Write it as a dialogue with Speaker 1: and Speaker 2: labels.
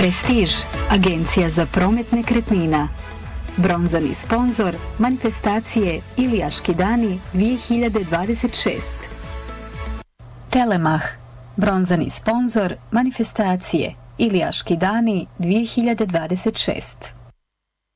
Speaker 1: Prestiž, agencija za promet nekretnina. Bronzani sponzor manifestacije Ilijaški dani 2026. Telemah, bronzani sponzor manifestacije Ilijaški dani 2026.